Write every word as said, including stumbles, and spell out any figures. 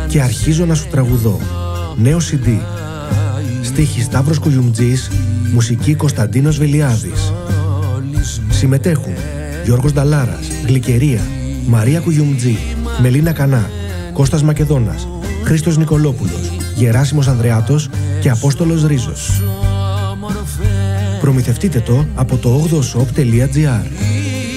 και αρχίζω να σου τραγουδώ. Νέο σι ντι. Στίχη Σταύρος Κουγιουμτζής, μουσική Κωνσταντίνος Βελιάδης. Συμμετέχουν Γιώργος Νταλάρας, Γλυκερία, Μαρία Κουγιουμτζή, Μελίνα Κανά, Κώστας Μακεδόνας, Χρήστος Νικολόπουλος, Γεράσιμος Ανδρεάτος και Απόστολος Ρίζος. Προμηθευτείτε το από το ογδοοσοπ τελεία τζι άρ.